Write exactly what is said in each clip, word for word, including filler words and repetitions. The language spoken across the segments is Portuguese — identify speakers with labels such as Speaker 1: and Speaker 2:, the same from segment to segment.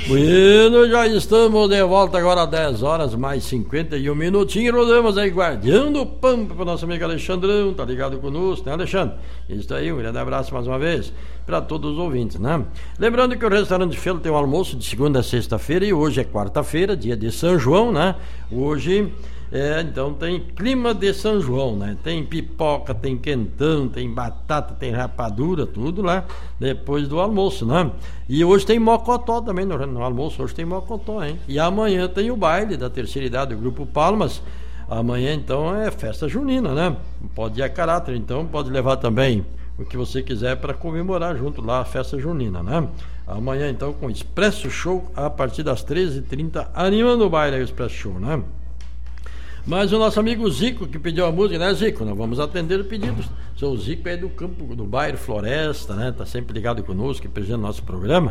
Speaker 1: Bueno, já estamos de volta agora às dez horas mais cinquenta e um minutinhos. Rodamos aí guardando o pampa para o nosso amigo Alexandrão, tá ligado conosco, né, Alexandre? Isso aí, um grande abraço mais uma vez para todos os ouvintes, né? Lembrando que o restaurante Felo tem um almoço de segunda a sexta-feira e hoje é quarta-feira, dia de São João, né? Hoje. É, então tem clima de São João, né? Tem pipoca, tem quentão, tem batata, tem rapadura, tudo lá depois do almoço, né? E hoje tem mocotó também no, no almoço, hoje tem mocotó, hein? E amanhã tem o baile da terceira idade do Grupo Palmas. Amanhã então é festa junina, né? Pode ir a caráter, então pode levar também o que você quiser para comemorar junto lá a festa junina, né? Amanhã então com Expresso Show a partir das treze e trinta, animando o baile aí o Expresso Show, né? Mas o nosso amigo Zico que pediu a música, né, Zico? Nós vamos atender o pedido. Seu Zico é do campo, do bairro Floresta, né? Tá sempre ligado conosco, presente no nosso programa.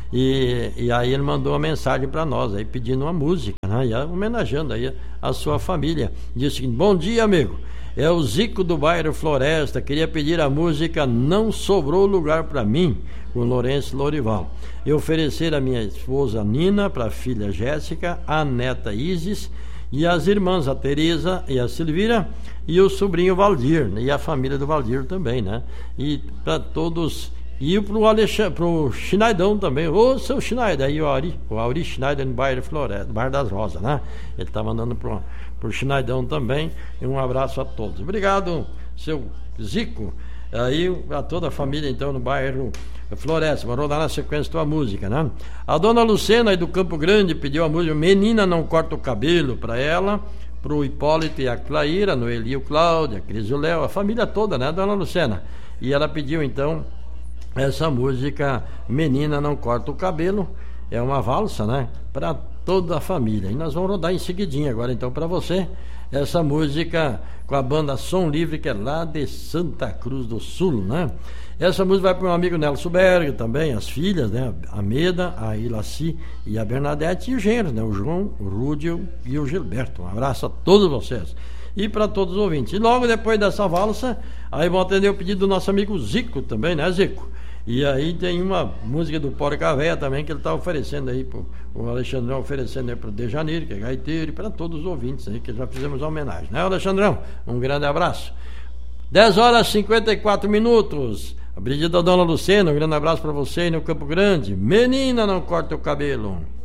Speaker 1: E, e aí ele mandou uma mensagem para nós, aí pedindo uma música, né? E homenageando aí a sua família. Diz o seguinte: bom dia, amigo. É o Zico do bairro Floresta. Queria pedir a música Não Sobrou Lugar para Mim, com Lourenço Lorival. E oferecer a minha esposa Nina, para a filha Jéssica, a neta Isis, e as irmãs, a Tereza e a Silvira, e o sobrinho Valdir, né? E a família do Valdir também, né? E para todos, e pro Alexandre, pro Schneidão também, ô seu Schneider, aí o Auri, o Auri Schneider no bairro Floresta, Bar das Rosas, né? Ele tá mandando pro, pro Schneidão também, e um abraço a todos. Obrigado, seu Zico, aí a toda a família então no bairro Floresta. Vou rodar na sequência tua música, né? A dona Lucena aí do Campo Grande pediu a música Menina Não Corta o Cabelo para ela, pro Hipólito e a Claíra, no Elio Cláudia, a Cris e o Léo, a família toda, né, dona Lucena? E ela pediu então essa música Menina Não Corta o Cabelo, é uma valsa, né, para toda a família. E nós vamos rodar em seguidinha agora então para você essa música com a banda Som Livre, que é lá de Santa Cruz do Sul, né? Essa música vai para o meu amigo Nelson Berg também, as filhas, né? A Meda, a Ilaci e a Bernadette, e o gênero, né? O João, o Rúdio e o Gilberto. Um abraço a todos vocês e para todos os ouvintes. E logo depois dessa valsa, aí vão atender o pedido do nosso amigo Zico também, né, Zico? E aí tem uma música do Porca Véia também que ele está oferecendo aí, pro, o Alexandrão oferecendo aí para o De Janeiro, que é gaiteiro, e para todos os ouvintes aí, que já fizemos a homenagem, né, Alexandrão? Um grande abraço. dez horas e cinquenta e quatro minutos. A Brigida da Dona Lucena, um grande abraço para você aí no Campo Grande. Menina, não corta o cabelo.